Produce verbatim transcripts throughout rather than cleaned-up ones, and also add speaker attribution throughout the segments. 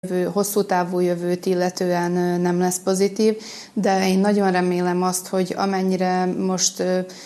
Speaker 1: hosszú távú jövőt illetően nem lesz pozitív, de én nagyon remélem azt, hogy amennyire most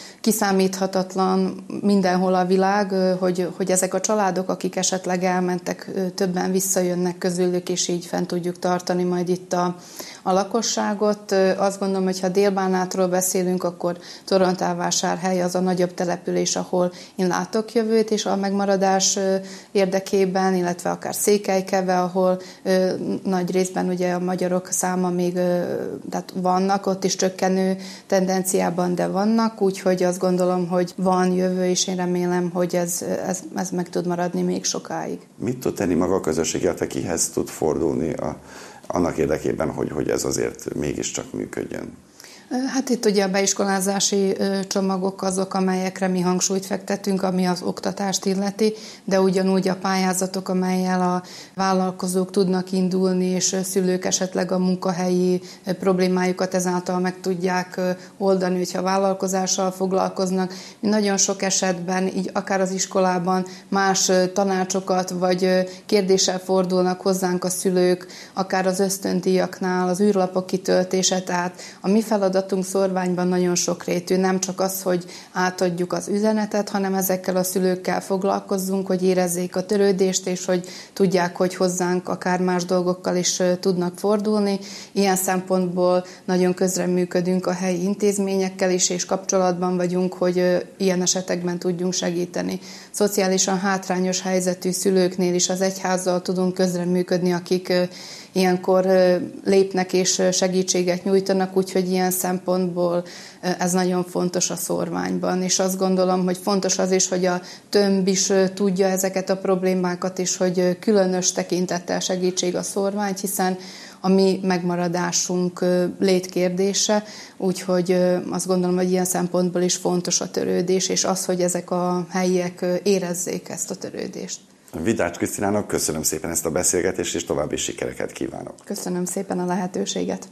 Speaker 1: kiszámíthatatlan mindenhol a világ, hogy, hogy ezek a családok, akik esetleg elmentek, többen visszajönnek közülük, és így fent tudjuk tartani majd itt a, a lakosságot. Azt gondolom, hogy ha Dél-Bánátról beszélünk, akkor Torontálvásárhely az a nagyobb település, ahol én látok jövőt, és a megmaradás érdekében, illetve akár Székelykeve, ahol ö, nagy részben ugye a magyarok száma még ö, tehát vannak, ott is csökkenő tendenciában, de vannak, úgyhogy azt gondolom, hogy van jövő, és én remélem, hogy ez, ez, ez meg tud maradni még sokáig.
Speaker 2: Mit tud tenni maga a közösség, illetve kihez tud fordulni a, annak érdekében, hogy, hogy ez azért mégiscsak működjön?
Speaker 1: Hát itt ugye a beiskolázási csomagok azok, amelyekre mi hangsúlyt fektetünk, ami az oktatást illeti, de ugyanúgy a pályázatok, amellyel a vállalkozók tudnak indulni, és szülők esetleg a munkahelyi problémájukat ezáltal meg tudják oldani, hogyha vállalkozással foglalkoznak. Mi nagyon sok esetben, így akár az iskolában más tanácsokat vagy kérdéssel fordulnak hozzánk a szülők, akár az ösztöndíjaknál, az űrlapok kitöltése, tehát a mi feladatunk szorványban nagyon sokrétű, nem csak az, hogy átadjuk az üzenetet, hanem ezekkel a szülőkkel foglalkozzunk, hogy érezzék a törődést, és hogy tudják, hogy hozzánk akár más dolgokkal is tudnak fordulni. Ilyen szempontból nagyon közreműködünk a helyi intézményekkel is, és kapcsolatban vagyunk, hogy ilyen esetekben tudjunk segíteni. Szociálisan hátrányos helyzetű szülőknél is az egyházzal tudunk közreműködni, akik ilyenkor lépnek és segítséget nyújtanak, úgyhogy ilyen szempontból ez nagyon fontos a szorványban. És azt gondolom, hogy fontos az is, hogy a tömb is tudja ezeket a problémákat, és hogy különös tekintettel segítség a szorványt, hiszen a mi megmaradásunk létkérdése, úgyhogy azt gondolom, hogy ilyen szempontból is fontos a törődés, és az, hogy ezek a helyiek érezzék ezt a törődést.
Speaker 2: Vidács Krisztinának köszönöm szépen ezt a beszélgetést, és további sikereket kívánok.
Speaker 1: Köszönöm szépen a lehetőséget.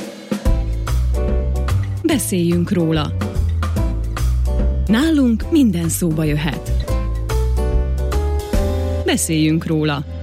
Speaker 3: Beszéljünk róla. Nálunk minden szóba jöhet. Beszéljünk róla.